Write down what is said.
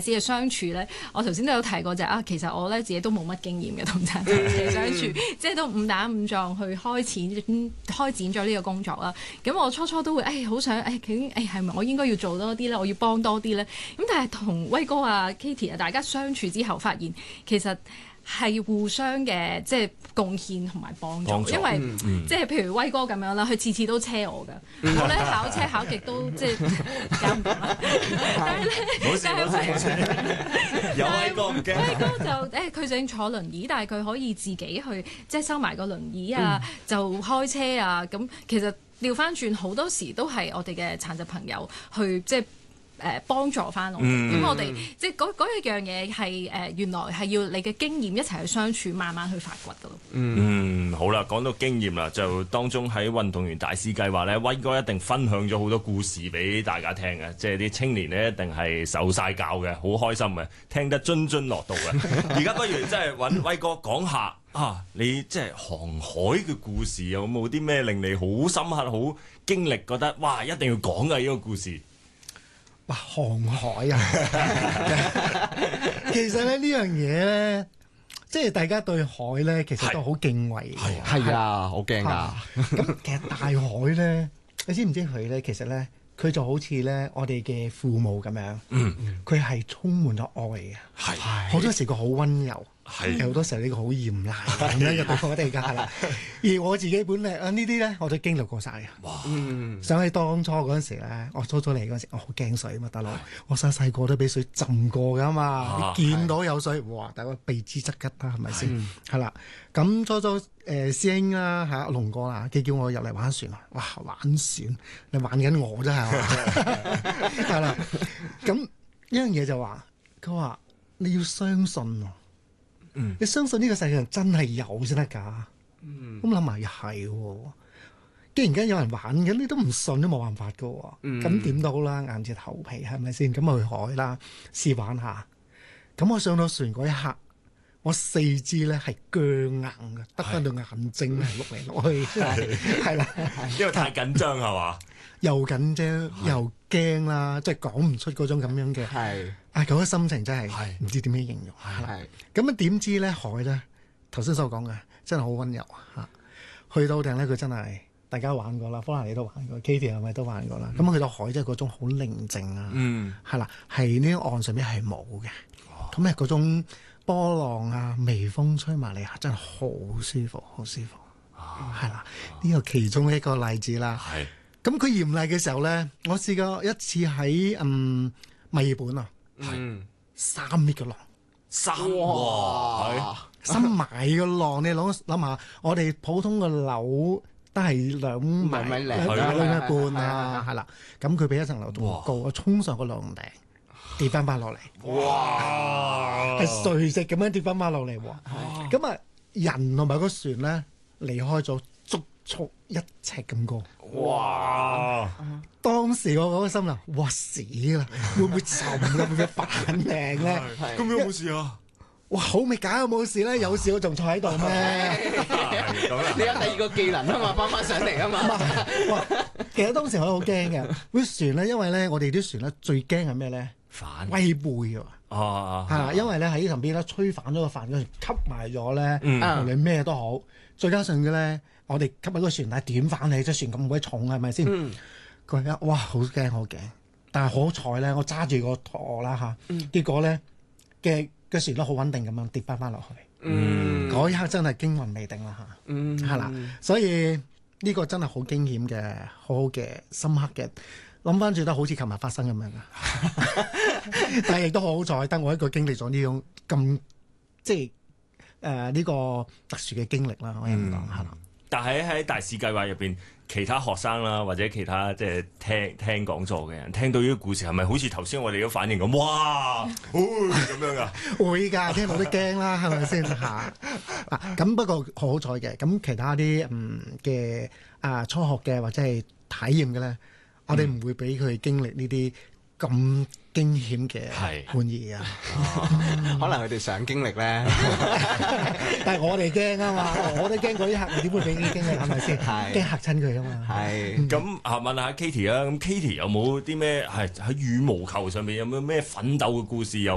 子嘅相處咧，我頭先都有提過就係其實我咧自己都冇乜經驗嘅同殘疾者相處，即係都誤打誤撞去開展咗呢個工作啦。咁我初初都會好想究竟係咪我應該要做多啲咧？我要幫多啲咧？咁但係同威哥啊、Katie 啊大家相處之後，發現其實係互相嘅即係貢獻同埋幫助，因為即係譬如威哥咁樣啦，佢次次都車我㗎，我咧考車考極都即係搞唔掂啦。但係咧， 有威哥唔驚。 威哥就佢正坐輪椅，但係佢可以自己去即係收埋個輪椅啊，就開車啊。咁其實調翻轉好多時都係我哋嘅殘疾朋友去即係。幫助翻我，咁我哋即係嗰一樣嘢係原來係要你嘅經驗一齊去相處，慢慢去發掘噶咯。 好啦，講到經驗啦，就當中喺運動員大使計劃咧，威哥一定分享咗好多故事俾大家聽嘅，即係啲青年咧一定係受晒教嘅，好開心嘅，聽得津津樂道嘅。而家不如真係揾威哥講下你即係航海嘅故事，有冇啲咩令你好深刻、好經歷，覺得哇一定要講嘅呢個故事？ 哇！航海啊，其實咧呢樣嘢咧，即係大家對海咧，其實都好敬畏嘅。 係啊，好驚㗎。 咁其實大海咧，你知唔知佢咧？其實咧，佢就好似咧我哋嘅父母咁樣。佢係充滿咗愛嘅。係好多時佢好溫柔。係好多時候呢個好嚴厲咁樣嘅對我哋㗎啦。而我自己本嚟呢啲咧，我都經歷過晒嘅。哇！想起當初嗰陣時咧，我初嚟嗰陣時，我好驚水啊嘛，大佬。我細個都俾水浸過㗎嘛。你見到有水，哇！大佬避之則吉啦，係咪先？係啦。咁初師兄啦嚇龍哥啦，佢叫我入嚟玩船啊！哇！玩船，你玩緊我真係。係啦。咁一樣嘢就話，佢話你要相信喎。你相信呢個世界上真係有先得㗎，咁諗埋又係喎。既然間有人玩嘅，你都唔信都冇辦法㗎喎。咁點都好啦，硬住頭皮係咪先？咁去海啦，試玩下。咁我上到船嗰一刻，我四肢咧係僵硬嘅，得翻對眼睛係碌嚟碌去，係啦， 因為太緊張係嘛？ 又緊張又驚啦，即係講唔出嗰種咁樣嘅。係。嗰個心情真係唔知點樣形容。係咁啊，點知咧海咧頭先所講嘅真係好溫柔嚇。去到定咧佢真係大家玩過啦，科蘭你都玩過 ，Katie 係咪都玩過啦？咁去到海即係嗰種好寧靜啊，係啦，係呢個岸上邊係冇嘅。咁咧嗰種波浪啊，微風吹埋嚟真係好舒服，好舒服。係啦，呢個其中一個例子啦。係。咁佢嚴厲嘅時候咧，我試過一次喺墨爾本啊。3米嘅浪，3米嘅浪，你諗下，我哋普通嘅樓都係2米半啊，係啦。咁佢比一層樓仲高，我衝上個浪頂，跌翻落嚟，哇！係垂直咁樣跌翻落嚟喎。咁啊，人同埋個船咧離開咗足足1尺咁高。哇！當時我嗰個心諗，哇死啦！會唔會沉㗎？會唔會反命咧？ 咁有冇事啊？ 哇！好咪搞有冇事咧？有事我仲坐喺度咩？ 你有第二個技能啊嘛，翻上嚟啊嘛。 哇！其實當時我好驚嘅，啲船咧，因為咧我哋啲船咧最驚係咩咧？威背喎。係因為咧喺旁邊咧吹反咗個帆，嗰時吸埋咗咧，無論咩都好。再加上嘅咧，我哋吸喺個船底點反你？隻船咁鬼重係咪先？佢話哇好驚好驚，但係好彩咧，我揸住個舵啦嚇，結果咧嘅船都好穩定咁樣跌翻落去。嗰一刻真係驚魂未定啦嚇，係啦，所以呢個真係好驚險嘅，好好嘅深刻嘅，諗翻住都好似琴日發生咁樣噶，但係亦都好好彩，得我一個經歷咗呢種咁即係呢個特殊嘅經歷啦，可以咁講係啦。 但係喺大使計劃入邊，其他學生啦，或者其他即係聽講座嘅人，聽到呢個故事，係咪好似頭先我哋嘅反應咁？哇，咁樣噶？會㗎，聽到都驚啦，係咪先嚇？咁不過好彩嘅，咁其他啲嘅初學嘅或者係體驗嘅咧，我哋唔會俾佢經歷呢啲咁驚險嘅玩意啊！ 可能佢哋想經歷咧， 但係我哋驚啊嘛，我都驚嗰啲客，點會俾佢經歷係咪先？驚嚇親佢啊嘛。 係咁問下 Katie 啊，咁 Katie 有冇啲咩係喺羽毛球上面有冇咩奮鬥嘅故事？又